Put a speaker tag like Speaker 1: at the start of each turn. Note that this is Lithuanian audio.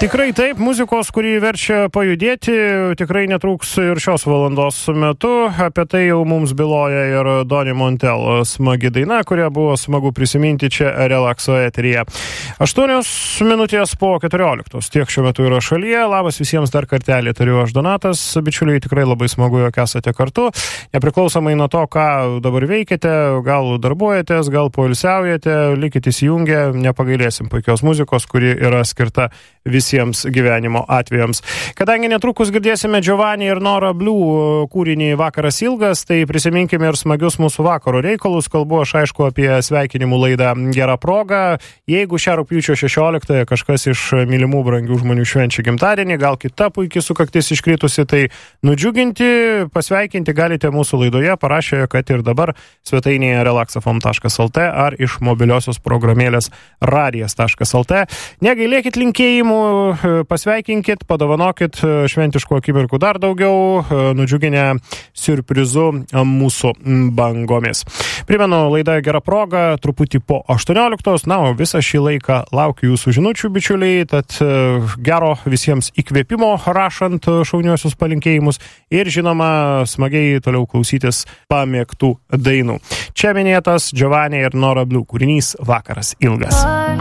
Speaker 1: Tikrai taip, muzikos, kurį verčia pajudėti, tikrai netrūks ir šios valandos metu. Apie tai jau mums byloja ir Doni Montel smagi daina, kurią buvo smagu prisiminti čia Relakso eteryje. 8 minutės po 14. Tiek šiuo metu yra šalyje. Labas visiems dar kartelį, tariu aš Donatas. Bičiuliai, tikrai labai smagu, jog esate kartu. Nepriklausomai nuo to, ką dabar veikiate, gal darbuojatės, gal poilsiaujate, likite įsijungę, nepagailėsim puikios muzikos, kuri yra skirta visiems gyvenimo atvejams. Kadangi netrukus girdėsime Giovanni ir Nora Blue kūrinį Vakaras ilgas, tai prisiminkime ir smagius mūsų vakaro reikalus. Kalbu aš aišku apie sveikinimų laidą Gera proga. Jeigu šią rugpjūčio 16 kažkas iš mylimų brangių žmonių švenčia gimtadienį, gal kita puikiai sukaktis iškritusi, tai nudžiuginti, pasveikinti galite mūsų laidoje, parašę, kad ir dabar svetainėje relaxafm.lt ar iš mobiliosios programėlės radijas.lt. Negailėkit linkėjimų, pasveikinkit, padovanokit šventiškų akimirkų dar daugiau, nudžiuginę siurprizu mūsų bangomis. Primenu, laida Gera proga, truputį po 18, na, o visą šį laiką laukiu jūsų žinučių, bičiuliai, tad gero visiems įkvėpimo rašant šauniuosius palinkėjimus ir, žinoma, smagiai toliau klausytis pamėgtų dainų. Čia minėtas Giovanni ir Nora Blue kūrinys Vakaras ilgas.